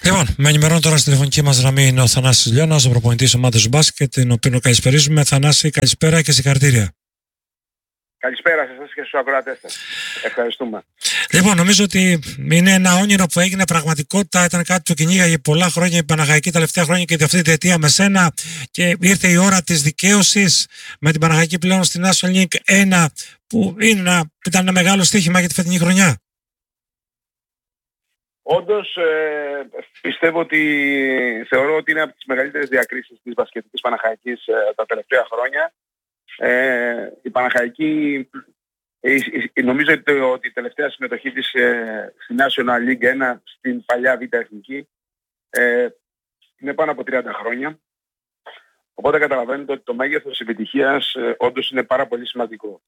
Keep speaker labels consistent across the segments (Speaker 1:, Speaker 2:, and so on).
Speaker 1: Λοιπόν, με ενημερώνει τώρα στη τηλεφωνική μας γραμμή είναι ο Θανάσης Λιώνας, ο προπονητής ομάδας μπάσκετ, την οποία καλησπερίζουμε. Θανάση, καλησπέρα και συγχαρητήρια.
Speaker 2: Καλησπέρα σε εσάς και στους ακροατές σας. Ευχαριστούμε.
Speaker 1: Λοιπόν, νομίζω ότι είναι ένα όνειρο που έγινε πραγματικότητα. Ήταν κάτι που κυνήγαγε πολλά χρόνια η Παναχαϊκή τελευταία χρόνια και αυτή τη διετία με σένα. Και ήρθε η ώρα της δικαίωσης με την Παναχαϊκή πλέον στην National League 1, που ήταν ένα μεγάλο στοίχημα για τη φετινή χρονιά.
Speaker 2: Όντως, πιστεύω θεωρώ ότι είναι από τις μεγαλύτερες διακρίσεις της μπασκετικής Παναχαϊκής τα τελευταία χρόνια. Η Παναχαϊκή, νομίζω ότι η τελευταία συμμετοχή της στη National League 1 στην παλιά Β' Εθνική είναι πάνω από 30 χρόνια. Οπότε καταλαβαίνετε ότι το μέγεθος της επιτυχίας όντως είναι πάρα πολύ σημαντικό.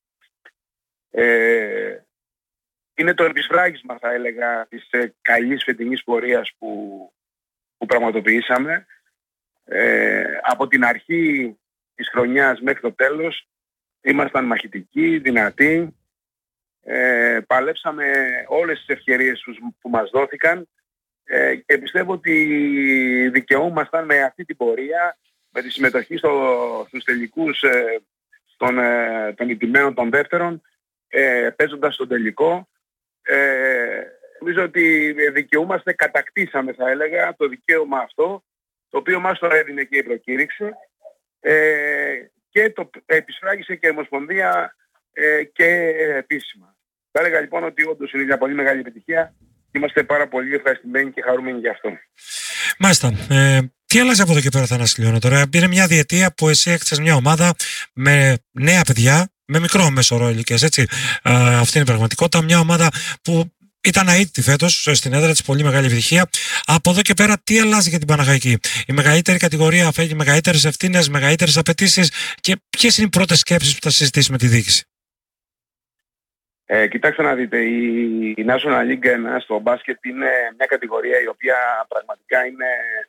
Speaker 2: Είναι το επισφράγισμα, θα έλεγα, της καλής φετινής πορείας που πραγματοποιήσαμε. Από την αρχή της χρονιάς μέχρι το τέλος ήμασταν μαχητικοί, δυνατοί. Παλέψαμε όλες τις ευκαιρίες που μας δόθηκαν και πιστεύω ότι δικαιούμασταν με αυτή την πορεία, με τη συμμετοχή στους τελικούς των ηττημένων των δεύτερων, παίζοντας στον τελικό. Νομίζω ότι δικαιούμαστε, κατακτήσαμε, θα έλεγα, το δικαίωμα αυτό, το οποίο μας το έδινε και η προκήρυξη και το επισφράγισε και η Ομοσπονδία και επίσημα. Θα έλεγα λοιπόν ότι όντως είναι μια πολύ μεγάλη επιτυχία και είμαστε πάρα πολύ ευχαριστημένοι και χαρούμενοι γι' αυτό.
Speaker 1: Μάλιστα. Τι άλλαζε από εδώ και πέρα, Θανάση Λιώνα, τώρα? Είναι μια διετία που εσύ έχτισες μια ομάδα με νέα παιδιά, με μικρό μέσο όρο ηλικίας, έτσι. Αυτή είναι η πραγματικότητα. Μια ομάδα που ήταν αίτητη φέτος στην έδρα της, πολύ μεγάλη επιτυχία. Από εδώ και πέρα, τι αλλάζει για την Παναχαϊκή? Η μεγαλύτερη κατηγορία φέρει μεγαλύτερες ευθύνες, μεγαλύτερες απαιτήσεις, και ποιες είναι οι πρώτες σκέψεις που θα συζητήσει με τη διοίκηση?
Speaker 2: Κοιτάξτε να δείτε, η National League 1 στο μπάσκετ είναι μια κατηγορία η οποία πραγματικά είναι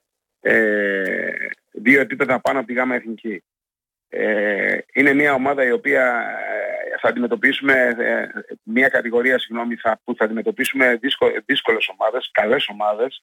Speaker 2: δύο επίπεδα πάνω από τη Γ' Εθνική. Είναι μια ομάδα η οποία θα αντιμετωπίσουμε μια κατηγορία, που θα αντιμετωπίσουμε δύσκολες ομάδες, καλές ομάδες,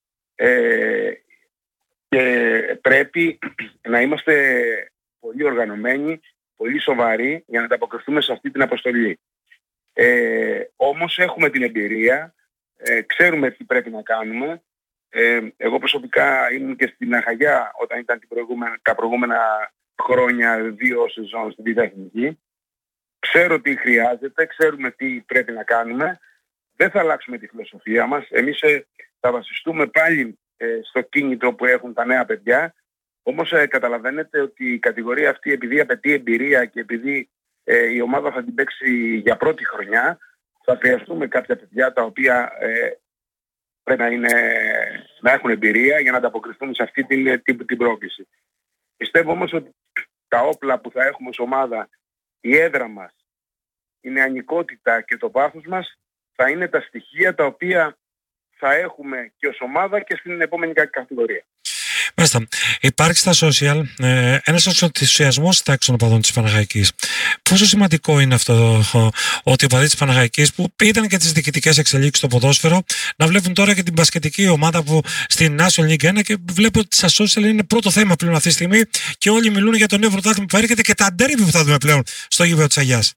Speaker 2: και πρέπει να είμαστε πολύ οργανωμένοι, πολύ σοβαροί για να ανταποκριθούμε σε αυτή την αποστολή. Όμως έχουμε την εμπειρία, ξέρουμε τι πρέπει να κάνουμε. Εγώ προσωπικά ήμουν και στην Αχαγιά όταν ήταν τα προηγούμενα χρόνια 2 σεζόν στην Β' Εθνική. Ξέρω τι χρειάζεται, ξέρουμε τι πρέπει να κάνουμε. Δεν θα αλλάξουμε τη φιλοσοφία μας. Εμείς θα βασιστούμε πάλι στο κίνητρο που έχουν τα νέα παιδιά. Όμως καταλαβαίνετε ότι η κατηγορία αυτή, επειδή απαιτεί εμπειρία και επειδή η ομάδα θα την παίξει για πρώτη χρονιά, θα χρειαστούμε κάποια παιδιά τα οποία πρέπει να έχουν εμπειρία για να ανταποκριθούν σε αυτή την πρόκληση. Πιστεύω όμως ότι τα όπλα που θα έχουμε ως ομάδα, η έδρα μας, η νεανικότητα και το πάθος μας, θα είναι τα στοιχεία τα οποία θα έχουμε και ως ομάδα και στην επόμενη κατηγορία.
Speaker 1: Μάλιστα. Υπάρχει στα social ένας ενθουσιασμός τάξης των οπαδών της Παναχαϊκής. Πόσο σημαντικό είναι αυτό ότι οι οπαδοί της Παναχαϊκής, που είδαν και τις διοικητικές εξελίξεις στο ποδόσφαιρο, να βλέπουν τώρα και την μπασκετική ομάδα που στην National League 1, και βλέπω ότι στα social είναι πρώτο θέμα πλέον αυτή τη στιγμή και όλοι μιλούν για το νέο πρωτάθλημα που έρχεται και τα ντέρμπι που θα δούμε πλέον στο γήπεδο της Αγιάς.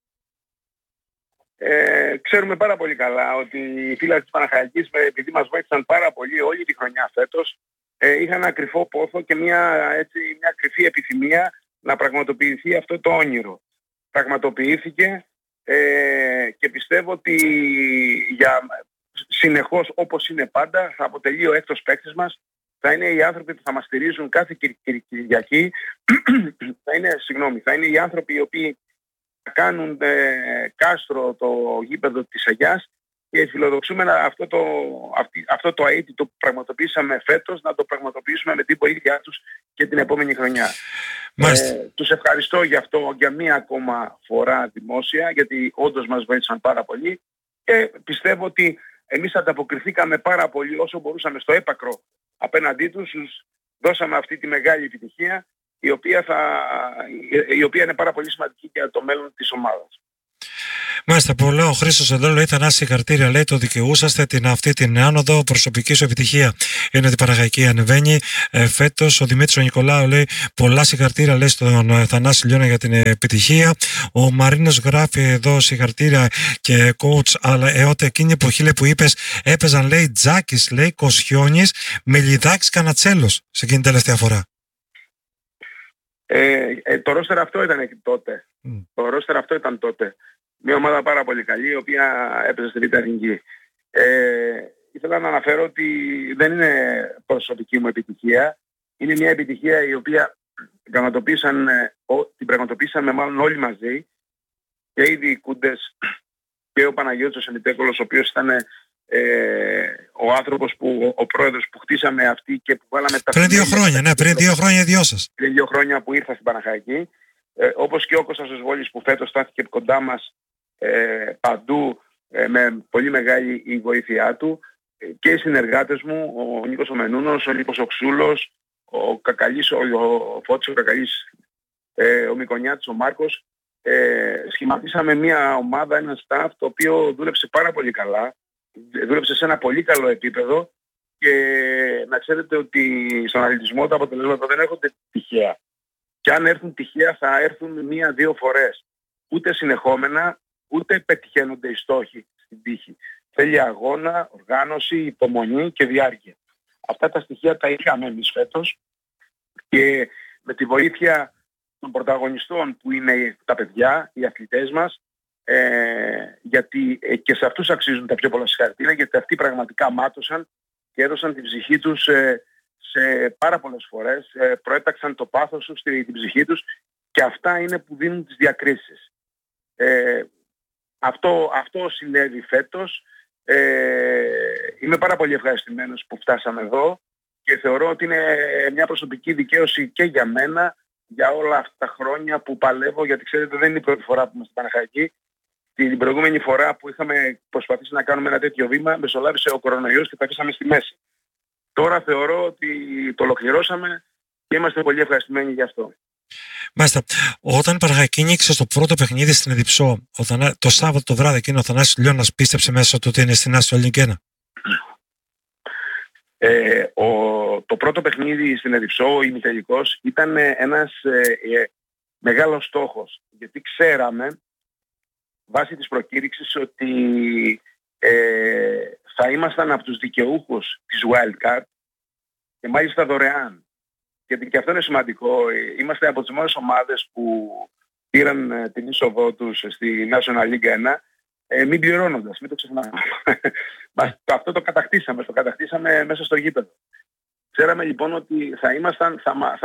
Speaker 2: Ξέρουμε πάρα πολύ καλά ότι οι φίλοι της Παναχαϊκής, επειδή μας βοήθησαν πάρα πολύ όλη τη χρονιά φέτος, είχαν ένα κρυφό πόθο και μια κρυφή επιθυμία να πραγματοποιηθεί αυτό το όνειρο. Πραγματοποιήθηκε και πιστεύω ότι συνεχώς, όπως είναι πάντα, θα αποτελεί ο έκτος παίκτης μας. Θα είναι οι άνθρωποι που θα μας στηρίζουν κάθε Κυριακή. Θα είναι οι άνθρωποι οι οποίοι θα κάνουν κάστρο το γήπεδο της Αγιάς και φιλοδοξούμε αυτό το αίτητο που πραγματοποιήσαμε φέτος να το πραγματοποιήσουμε με την βοήθειά τους και την επόμενη χρονιά. Τους ευχαριστώ γι' αυτό για μία ακόμα φορά δημόσια, γιατί όντως μας βοήθησαν πάρα πολύ και πιστεύω ότι εμείς ανταποκριθήκαμε πάρα πολύ όσο μπορούσαμε στο έπακρο απέναντί τους. Δώσαμε αυτή τη μεγάλη επιτυχία η οποία είναι πάρα πολύ σημαντική για το μέλλον της ομάδας.
Speaker 1: Μάλιστα, που λέω ο Χρήστος εδώ λέει: Θανάση, συγχαρητήρια, λέει, το δικαιούσαστε αυτή την άνοδο, προσωπική σου επιτυχία. Είναι ότι η Παναχαϊκή ανεβαίνει. Φέτος ο Δημήτρης ο Νικολάου λέει: πολλά συγχαρητήρια, λέει, στον Θανάση Λιώνα για την επιτυχία. Ο Μαρίνος γράφει εδώ: συγχαρητήρια και coach, αλλά ότι εκείνη η εποχή, λέει, που είπες, έπαιζαν, λέει, Τζάκης, λέει, Κοσιόνης, Μελιδάκης, Κανατσέλος σε εκείνη την τελευταία φορά.
Speaker 2: Το ρόστερ αυτό ήταν τότε. Το ρόστερ αυτό ήταν τότε. Μια ομάδα πάρα πολύ καλή, η οποία έπαιζε στη Β' Εθνική. Ήθελα να αναφέρω ότι δεν είναι προσωπική μου επιτυχία. Είναι μια επιτυχία η οποία την πραγματοποίησαμε μάλλον όλοι μαζί. Και ήδη οι Κούντες και ο Παναγιώτης ο Σεμιτέκολος, ο οποίος ήταν ο άνθρωπος ο πρόεδρος που χτίσαμε αυτή και που βάλαμε τα...
Speaker 1: Πριν 2 χρόνια, ναι, πριν 2 χρόνια οι δυο σας.
Speaker 2: Πριν 2 χρόνια που ήρθα στην Παναχαϊκή. Όπως και ο Κώστας Βόλης που φέτος στάθηκε κοντά μας παντού με πολύ μεγάλη η βοήθειά του, και οι συνεργάτες μου, ο Νίκος ο Μενούνος, ο Νίκος ο Ξούλος, ο Κακαλής, ο Φώτης ο Κακαλής, ο Μικονιάτης, ο Μάρκος. Σχηματίσαμε μια ομάδα, ένα staff το οποίο δούλεψε πάρα πολύ καλά, δούλεψε σε ένα πολύ καλό επίπεδο, και να ξέρετε ότι στον αθλητισμό τα αποτελέσματα δεν έρχονται τυχαία. Και αν έρθουν τυχαία θα έρθουν 1-2 φορές. Ούτε συνεχόμενα, ούτε πετυχαίνονται οι στόχοι στην τύχη. Θέλει αγώνα, οργάνωση, υπομονή και διάρκεια. Αυτά τα στοιχεία τα είχαμε εμείς φέτος, και με τη βοήθεια των πρωταγωνιστών που είναι τα παιδιά, οι αθλητές μας, γιατί και σε αυτούς αξίζουν τα πιο πολλά συγχαρητήρια, γιατί αυτοί πραγματικά μάτωσαν και έδωσαν την ψυχή τους σε πάρα πολλές φορές, προέταξαν το πάθος τους, την ψυχή τους, και αυτά είναι που δίνουν τις διακρίσεις. Αυτό συνέβη φέτος. Είμαι πάρα πολύ ευχαριστημένος που φτάσαμε εδώ, και θεωρώ ότι είναι μια προσωπική δικαίωση και για μένα, για όλα αυτά τα χρόνια που παλεύω, γιατί ξέρετε δεν είναι η πρώτη φορά που είμαστε Παναχαϊκή. Την προηγούμενη φορά που είχαμε προσπαθήσει να κάνουμε ένα τέτοιο βήμα, μεσολάβησε ο κορονοϊός και τα αφήσαμε στη μέση. Τώρα θεωρώ ότι το ολοκληρώσαμε και είμαστε πολύ ευχαριστημένοι γι' αυτό.
Speaker 1: Μάλιστα. Όταν η Παναχαϊκή νίκησε στο πρώτο παιχνίδι στην Εδιψό, το Σάββατο το βράδυ εκείνο, ο Θανάσης Λιώνας πίστεψε μέσα του ότι είναι στην Άσο Ολυγκένα?
Speaker 2: Το πρώτο παιχνίδι στην Εδιψό, ο ημιτελικός, ήταν ένας μεγάλος στόχος, γιατί ξέραμε βάσει της προκήρυξης ότι θα ήμασταν από τους δικαιούχους της Wildcard, και μάλιστα δωρεάν. Γιατί και αυτό είναι σημαντικό. Είμαστε από τις μόνες ομάδες που πήραν την είσοδό τους στη National League 1 μην πληρώνοντας, μην το ξεχνάμε. Αυτό το κατακτήσαμε μέσα στο γήπεδο. Ξέραμε λοιπόν ότι θα ήμασταν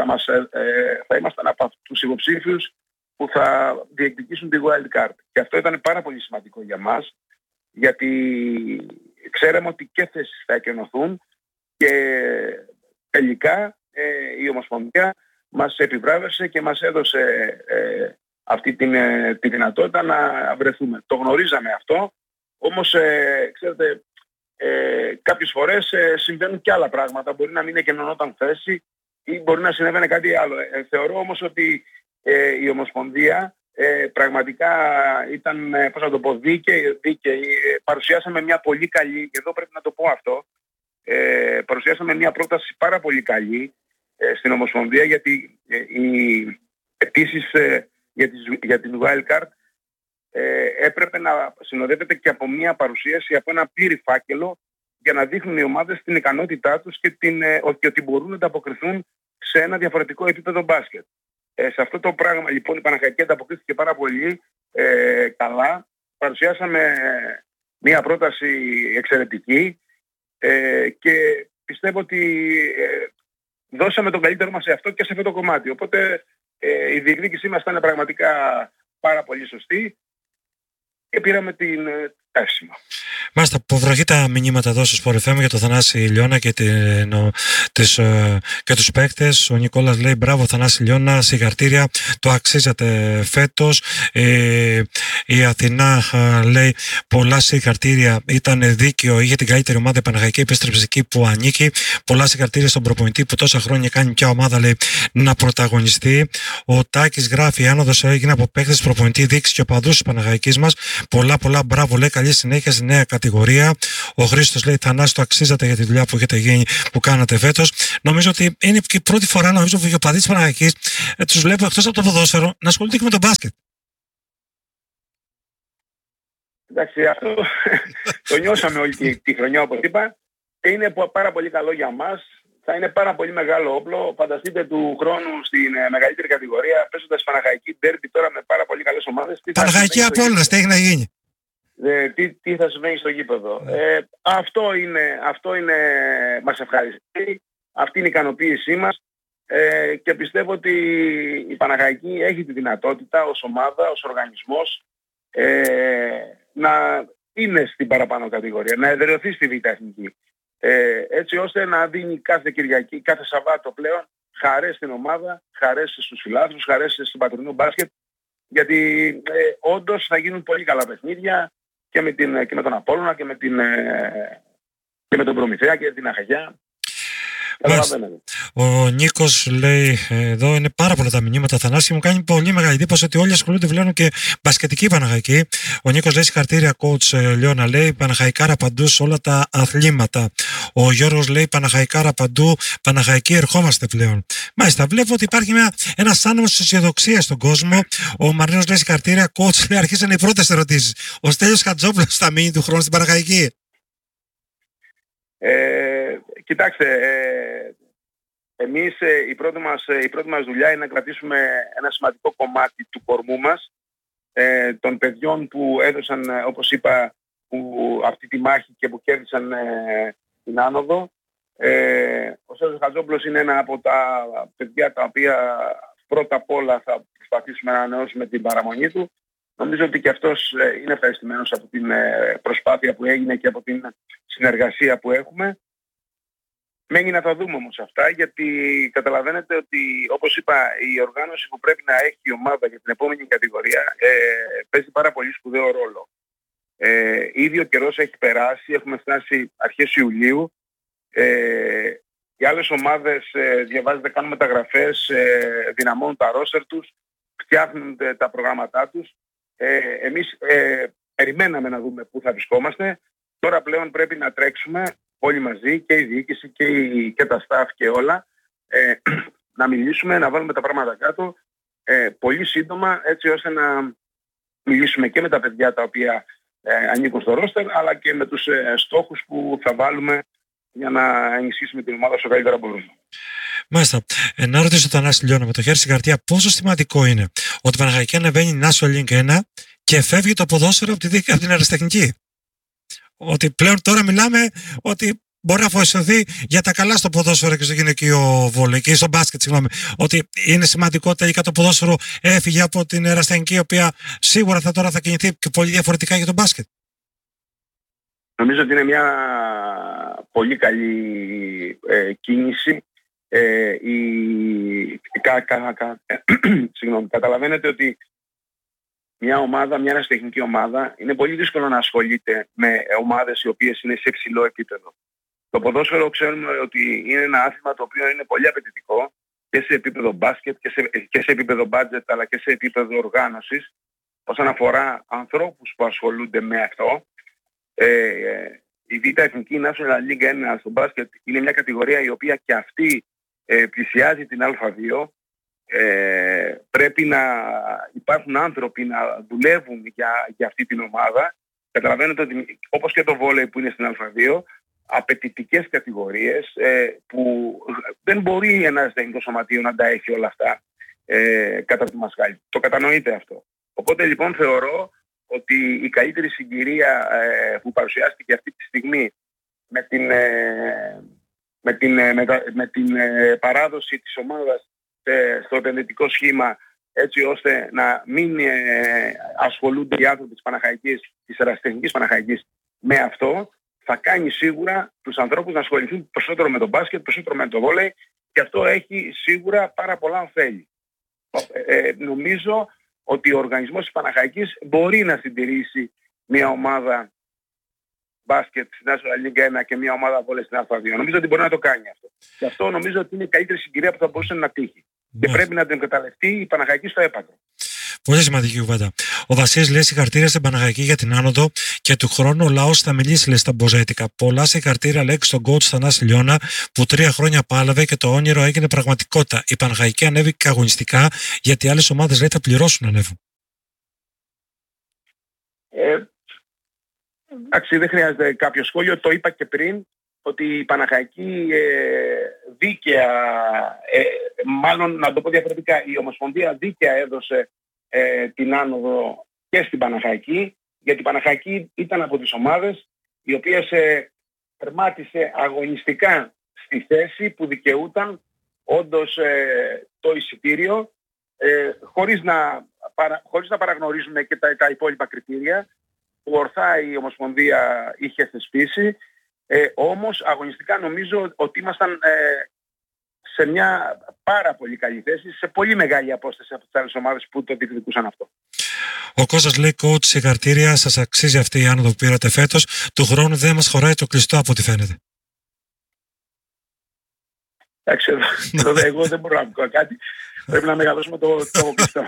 Speaker 2: από τους υποψήφιους που θα διεκδικήσουν τη Wild Card. Και αυτό ήταν πάρα πολύ σημαντικό για μας, γιατί ξέραμε ότι και θέσεις θα εκενωθούν, και τελικά η Ομοσπονδία μας επιβράβευσε και μας έδωσε αυτή τη δυνατότητα να βρεθούμε. Το γνωρίζαμε αυτό, όμως ξέρετε, κάποιες φορές συμβαίνουν και άλλα πράγματα. Μπορεί να μην εκενωνόταν θέση ή μπορεί να συνέβαινε κάτι άλλο. Θεωρώ όμως ότι η Ομοσπονδία πραγματικά ήταν, πώς να το πω, δίκαιη. Παρουσιάσαμε μια πολύ καλή, και εδώ πρέπει να το πω αυτό, παρουσιάσαμε μια πρόταση πάρα πολύ καλή στην Ομοσπονδία, γιατί οι αιτήσεις για την Wildcard έπρεπε να συνοδεύεται και από μια παρουσίαση, από ένα πλήρη φάκελο, για να δείχνουν οι ομάδες την ικανότητά τους και ότι μπορούν να ανταποκριθούν σε ένα διαφορετικό επίπεδο μπάσκετ. Σε αυτό το πράγμα λοιπόν η Παναχαϊκή ανταποκρίθηκε πάρα πολύ καλά. Παρουσιάσαμε μια πρόταση εξαιρετική και πιστεύω ότι δώσαμε τον καλύτερο μας σε αυτό και σε αυτό το κομμάτι. Οπότε η διεκδίκησή μας ήταν πραγματικά πάρα πολύ σωστή και πήραμε πέσιμο.
Speaker 1: Μάλιστα, αποβροχή τα μηνύματα εδώ στο Sport FM για τον Θανάση Λιώνα και τους παίκτες. Ο Νικόλας λέει μπράβο Θανάση Λιώνα, συγχαρητήρια, το αξίζατε φέτος. Η Αθηνά λέει πολλά συγχαρητήρια, ήταν δίκαιο, είχε την καλύτερη ομάδα Παναχαϊκή, επέστρεψε εκεί που ανήκει. Πολλά συγχαρητήρια στον προπονητή που τόσα χρόνια κάνει μια ομάδα, λέει, να πρωταγωνιστεί. Ο Τάκης γράφει, η άνοδος έγινε από παίκτες, προπονητή, δείξη και οπαδούς της Παναχαϊκής μας. Πολλά μπράβο, λέει, καλή συνέχεια στη νέα κατηγορία. Ο Χρήστος λέει Θανάση, το αξίζατε για τη δουλειά που έχετε γίνει, που κάνατε φέτος. Νομίζω ότι είναι και η πρώτη φορά, νομίζω, που οι οπαδοί της Παναχαϊκής τους βλέπω εκτός από το ποδόσφαιρο να ασχολούνται και με τον μπάσκετ.
Speaker 2: Εντάξει, αυτό το νιώσαμε όλη τη χρονιά, όπως είπα, και είναι πάρα πολύ καλό για μας. Θα είναι πάρα πολύ μεγάλο όπλο. Φανταστείτε του χρόνου στην μεγαλύτερη κατηγορία, παίζοντας Παναχαϊκή ντέρμπι τώρα με πάρα πολύ καλές ομάδες.
Speaker 1: Παναχαϊκή Απόλλωνας, τι έχει να γίνει.
Speaker 2: Τι θα συμβαίνει στο γήπεδο. Αυτό είναι, μας ευχαριστεί. Αυτή είναι η ικανοποίησή μας. Και πιστεύω ότι η Παναχαϊκή έχει τη δυνατότητα ως ομάδα, ως οργανισμός, να είναι στην παραπάνω κατηγορία, να εδραιωθεί στη Β' Εθνική. Έτσι ώστε να δίνει κάθε Κυριακή, κάθε Σαββάτο πλέον, χαρές στην ομάδα, χαρές στους φιλάθλους, χαρές στον πατρινό μπάσκετ, γιατί όντως θα γίνουν πολύ καλά παιχνίδια και με τον Απόλλωνα και με τον Προμηθέα και την Αχαγιά.
Speaker 1: Ο Νίκος λέει εδώ είναι πάρα πολλά τα μηνύματα, Θανάση, μου κάνει πολύ μεγάλη εντύπωση ότι όλοι ασχολούνται πλέον και μπασκετική Παναχαϊκή. Ο Νίκος λέει συγχαρητήρια coach Λιώνα, λέει Παναχαϊκάρα παντού σε όλα τα αθλήματα. Ο Γιώργος λέει Παναχαϊκάρα παντού, Παναχαϊκή ερχόμαστε πλέον. Μάλιστα, βλέπω ότι υπάρχει ένας άνεμος αισιοδοξίας στον κόσμο. Ο Μαρίνος λέει συγχαρητήρια coach, λέει αρχίσαν οι πρώτες ερωτήσεις. Ο Στέλιος Χατζόπουλος θα μείνει του χρόνου στην Παναχαϊκή.
Speaker 2: Κοιτάξτε, εμείς η πρώτη μας δουλειά είναι να κρατήσουμε ένα σημαντικό κομμάτι του κορμού μας, των παιδιών που έδωσαν, όπως είπα, αυτή τη μάχη και που κέρδισαν την άνοδο. Ο Στέλιος Χατζόπουλος είναι ένα από τα παιδιά τα οποία πρώτα απ' όλα θα προσπαθήσουμε να ανανεώσουμε την παραμονή του. Νομίζω ότι και αυτός είναι ευχαριστημένος από την προσπάθεια που έγινε και από την συνεργασία που έχουμε. Μένει να τα δούμε όμως αυτά, γιατί καταλαβαίνετε ότι, όπως είπα, η οργάνωση που πρέπει να έχει η ομάδα για την επόμενη κατηγορία παίζει πάρα πολύ σπουδαίο ρόλο. Ήδη ο καιρός έχει περάσει, έχουμε φτάσει αρχές Ιουλίου. Οι άλλες ομάδες, διαβάζετε, κάνουν μεταγραφές, δυναμώνουν τα ρόστερ τους, φτιάχνουν τα προγράμματά τους. Εμείς περιμέναμε να δούμε πού θα βρισκόμαστε. Τώρα πλέον πρέπει να τρέξουμε όλοι μαζί, και η διοίκηση και τα staff και όλα, να μιλήσουμε, να βάλουμε τα πράγματα κάτω πολύ σύντομα, έτσι ώστε να μιλήσουμε και με τα παιδιά τα οποία ανήκουν στο ρόστερ, αλλά και με τους στόχους που θα βάλουμε για να ενισχύσουμε την ομάδα όσο καλύτερα μπορούμε.
Speaker 1: Μάλιστα. Να ρωτήσω τον Θανάση Λιώνα με το χέρι στην καρδιά, πόσο σημαντικό είναι ότι η Παναχαϊκή ανεβαίνει National League 1 και φεύγει το ποδόσφαιρο από την αεραστεχνική. Ότι πλέον τώρα μιλάμε ότι μπορεί να βοηθηθεί για τα καλά στο ποδόσφαιρο και στο γυναικείο βόλεϊ και στο μπάσκετ, συγγνώμη. Ότι είναι σημαντικό τελικά το ποδόσφαιρο έφυγε από την αεραστεχνική, η οποία σίγουρα τώρα θα κινηθεί και πολύ διαφορετικά για το μπάσκετ.
Speaker 2: Νομίζω ότι είναι μια πολύ καλή κίνηση. Καταλαβαίνετε ότι μια ομάδα, μια αεραστεχνική ομάδα, είναι πολύ δύσκολο να ασχολείται με ομάδες οι οποίες είναι σε υψηλό επίπεδο. Το ποδόσφαιρο ξέρουμε ότι είναι ένα άθλημα το οποίο είναι πολύ απαιτητικό και σε επίπεδο μπάσκετ και σε επίπεδο budget, αλλά και σε επίπεδο οργάνωσης, όσον αφορά ανθρώπους που ασχολούνται με αυτό. Η Β' Εθνική National League 1 στο μπάσκετ είναι μια κατηγορία η οποία και αυτή πλησιάζει την Α2. Πρέπει να υπάρχουν άνθρωποι να δουλεύουν για αυτή την ομάδα. Καταλαβαίνετε ότι όπως και το βόλεϊ που είναι στην Α2, απαιτητικές κατηγορίες που δεν μπορεί ένα τεχνικό σωματείο να τα έχει όλα αυτά κατά τη μασχάλη. Το κατανοείτε αυτό. Οπότε λοιπόν θεωρώ ότι η καλύτερη συγκυρία που παρουσιάστηκε αυτή τη στιγμή με την παράδοση της ομάδας στο επενδυτικό σχήμα έτσι ώστε να μην ασχολούνται οι άνθρωποι της Παναχαϊκής, της ερασιτεχνικής Παναχαϊκής με αυτό, θα κάνει σίγουρα τους ανθρώπους να ασχοληθούν περισσότερο με τον μπάσκετ, περισσότερο με το βόλεϊ, και αυτό έχει σίγουρα πάρα πολλά ωφέλη. Νομίζω ότι ο οργανισμός της Παναχαϊκής μπορεί να συντηρήσει μια ομάδα μπάσκετ στην National League 1 και μια ομάδα βόλεϊ στην Α2. Νομίζω ότι μπορεί να το κάνει αυτό. Και αυτό νομίζω ότι είναι η καλύτερη συγκυρία που θα μπορούσε να τύχει. Και πρέπει να την εκμεταλλευτεί η Παναχαϊκή στο έπακρο.
Speaker 1: Πολύ σημαντική κουβέντα. Ο Βασίλης λέει συγχαρητήρια στην Παναχαϊκή για την άνοδο και του χρόνου ο λαός θα μιλήσει, λέει, στα μποζέτικα. Πολλά συγχαρητήρια, λέει, στον coach Θανάση Λιώνα που 3 χρόνια πάλευε και το όνειρο έγινε πραγματικότητα. Η Παναχαϊκή ανέβηκε αγωνιστικά γιατί άλλες ομάδες, λέει, θα πληρώσουν να ανέβουν.
Speaker 2: Εντάξει, δεν χρειάζεται κάποιο σχόλιο. Το είπα και πριν ότι η Παναχαϊκή δίκαια, μάλλον να το πω διαφορετικά, η Ομοσπονδία δίκαια έδωσε την άνοδο και στην Παναχαϊκή, γιατί η Παναχαϊκή ήταν από τις ομάδες οι οποίες τερμάτισε αγωνιστικά στη θέση που δικαιούταν όντως το εισιτήριο, χωρίς να παραγνωρίζουμε και τα υπόλοιπα κριτήρια που ορθά η Ομοσπονδία είχε θεσπίσει. Όμως αγωνιστικά νομίζω ότι ήμασταν σε μια πάρα πολύ καλή θέση, σε πολύ μεγάλη απόσταση από τις άλλες ομάδες που το διεκδικούσαν αυτό.
Speaker 1: Ο Κώστας λέει, coach, συγχαρητήρια, σας αξίζει αυτή η άνοδο που πήρατε φέτος. Του χρόνου δεν μας χωράει το κλειστό από ό,τι φαίνεται.
Speaker 2: Εντάξει, εδώ εγώ δεν μπορώ να πω κάτι. Πρέπει να μεγαλώσουμε το κλειστό.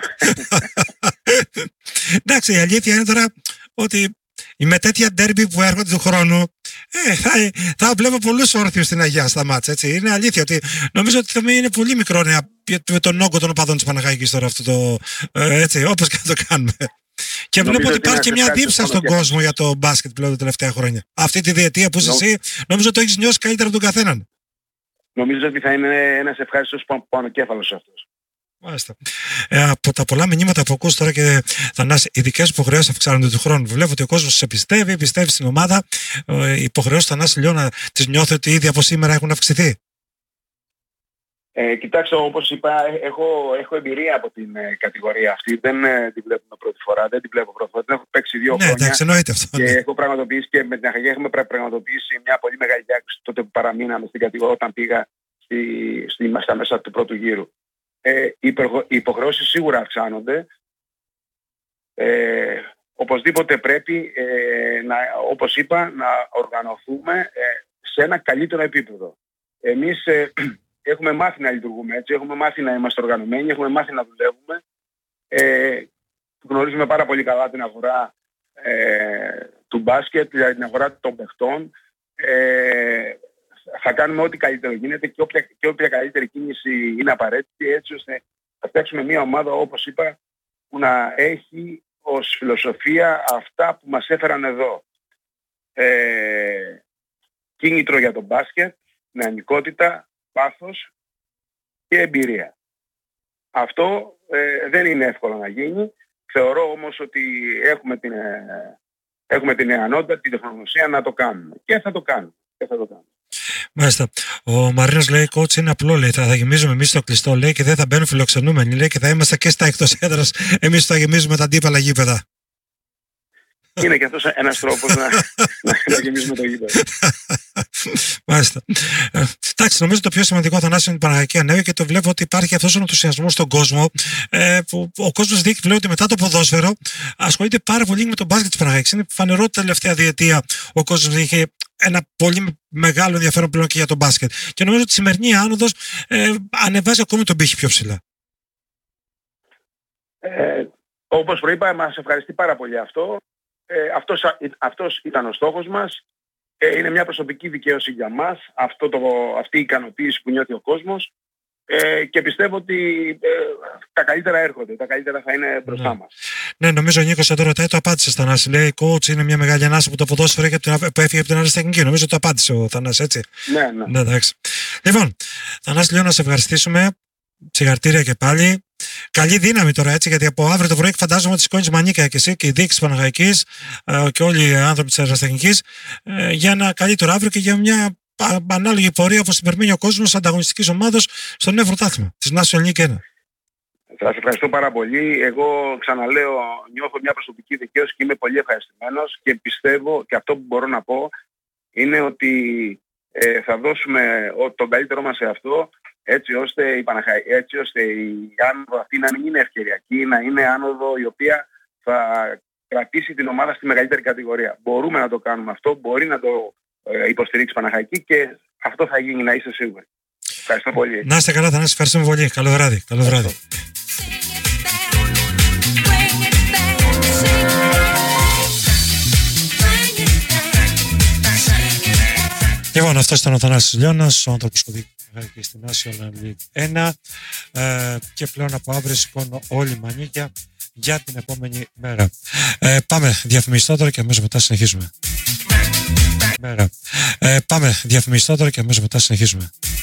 Speaker 1: Εντάξει, η αλήθεια είναι τώρα ότι με τέτοια ντέρμπι που έρχονται του χρόνου θα βλέπω πολλούς όρθιους στην Αγιά στα μάτσα, έτσι. Είναι αλήθεια ότι νομίζω ότι θα είναι πολύ μικρό με τον όγκο των οπαδών της Παναχαϊκής τώρα αυτό το, έτσι, όπως και να το κάνουμε. Και βλέπω ότι υπάρχει και μια δίψα στον κόσμο για το μπάσκετ πλέον τα τελευταία χρόνια. Αυτή τη διετία που είσαι εσύ, νομίζω το έχεις νιώσει καλύτερα από τον καθέναν.
Speaker 2: Νομίζω ότι θα είναι ένας ευχάριστος πονοκέφαλος αυτός.
Speaker 1: Μάλιστα. Από τα πολλά μηνύματα που ακούς τώρα και Θανάση, οι δικές υποχρεώσεις αυξάνονται του χρόνου. Βλέπω ότι ο κόσμος σε πιστεύει στην ομάδα. Οι υποχρεώσεις Θανάση Λιώνα τις νιώθει ότι ήδη από σήμερα έχουν αυξηθεί.
Speaker 2: Κοιτάξτε, όπως είπα, έχω εμπειρία από την κατηγορία αυτή. Δεν την βλέπουμε πρώτη φορά. Δεν την βλέπω πρώτη φορά. Την έχω παίξει 2 χρόνια.
Speaker 1: Εντάξει, εννοείται αυτό.
Speaker 2: Και έχω πραγματοποιήσει και με την Αχαγία έχουμε πραγματοποιήσει μια πολύ μεγάλη διάκριση τότε που παραμείναμε στην κατηγορία όταν πήγα στα μέσα του πρώτου γύρου. Οι υποχρεώσεις σίγουρα αυξάνονται. Οπωσδήποτε πρέπει, όπως είπα, να οργανωθούμε σε ένα καλύτερο επίπεδο. Εμείς έχουμε μάθει να λειτουργούμε έτσι, έχουμε μάθει να είμαστε οργανωμένοι, έχουμε μάθει να δουλεύουμε. Γνωρίζουμε πάρα πολύ καλά την αγορά του μπάσκετ, δηλαδή την αγορά των παιχτών. Θα κάνουμε ό,τι καλύτερο γίνεται και όποια καλύτερη κίνηση είναι απαραίτητη, έτσι ώστε να φτιάξουμε μια ομάδα, όπως είπα, που να έχει ως φιλοσοφία αυτά που μας έφεραν εδώ. Κίνητρο για τον μπάσκετ, δυναμικότητα, πάθος και εμπειρία. Αυτό δεν είναι εύκολο να γίνει. Θεωρώ όμως ότι έχουμε την ικανότητα, την τεχνογνωσία να το κάνουμε. Και θα το κάνουμε.
Speaker 1: Μάλιστα. Ο Μαρίνος λέει: coach, είναι απλό, λέει. Θα γεμίζουμε εμείς το κλειστό, λέει, και δεν θα μπαίνουν φιλοξενούμενοι, λέει, και θα είμαστε και στα εκτός έδρας. Εμείς θα γεμίζουμε τα αντίπαλα γήπεδα.
Speaker 2: Είναι και αυτός ένας τρόπος να γεμίζουμε το γήπεδο.
Speaker 1: Μάλιστα. Εντάξει, νομίζω το πιο σημαντικό, Θανάση, είναι η Παναχαϊκή ανέβη και το βλέπω ότι υπάρχει αυτός ο ενθουσιασμός στον κόσμο. Που ο κόσμος δείχνει πλέον ότι μετά το ποδόσφαιρο ασχολείται πάρα πολύ με τον μπάσκετ της Παναχαϊκής. Είναι φανερό ότι τα τελευταία διετία ο κόσμος είχε ένα πολύ μεγάλο ενδιαφέρον πλέον και για τον μπάσκετ. Και νομίζω ότι η σημερινή άνοδος ανεβάζει ακόμη τον πύχη πιο ψηλά.
Speaker 2: Όπως προείπα, μας ευχαριστεί πάρα πολύ αυτό. Αυτός ήταν ο στόχος μας. Είναι μια προσωπική δικαίωση για μας αυτή η ικανοποίηση που νιώθει ο κόσμος, και πιστεύω ότι τα καλύτερα έρχονται, τα καλύτερα θα είναι μπροστά μας.
Speaker 1: Ναι, νομίζω ο Νίκος εδώ ρωτάει, το απάντησε Θανάση. Λέει, coach, είναι μια μεγάλη ανάσα που το ποδόσφαιρο που έφυγε από την αριστεχνική. Νομίζω το απάντησε ο Θανάσης, έτσι.
Speaker 2: Ναι.
Speaker 1: Εντάξει. Λοιπόν, Θανάση, λέω να σε ευχαριστήσουμε. Συγχαρητήρια και πάλι. Καλή δύναμη τώρα, έτσι, γιατί από αύριο το πρωί φαντάζομαι ότι σηκώνεις μανίκα και εσύ και η διοίκηση της Παναχαϊκής και όλοι οι άνθρωποι της αεραστεχνικής για ένα καλύτερο αύριο και για μια ανάλογη πορεία όπως την περιμένει ο κόσμος ανταγωνιστικής ομάδος στο νέο πρωτάθλημα της National League 1.
Speaker 2: Σας ευχαριστώ πάρα πολύ. Εγώ ξαναλέω, νιώθω μια προσωπική δικαίωση και είμαι πολύ ευχαριστημένος και πιστεύω και αυτό που μπορώ να πω είναι ότι θα δώσουμε τον καλύτερό μας σε αυτό, έτσι ώστε η άνοδο αυτή να μην είναι ευκαιριακή, να είναι άνοδο η οποία θα κρατήσει την ομάδα στη μεγαλύτερη κατηγορία. Μπορούμε να το κάνουμε αυτό, μπορεί να το υποστηρίξει η Παναχαϊκή και αυτό θα γίνει, να είστε σίγουροι. Ευχαριστώ πολύ.
Speaker 1: Να είστε καλά, Θανάση, ευχαριστούμε πολύ. Καλό βράδυ. Καλό βράδυ. Λοιπόν, αυτός ήταν ο Θανάσης Λιώνας, ο άνθρωπος που δείχνει στην National League 1 και πλέον από αύριο σηκώνω όλη η μανίκια για την επόμενη μέρα. Πάμε διαφημιστό και αμέσως μετά συνεχίζουμε. Πάμε διαφημιστό και αμέσως μετά συνεχίζουμε.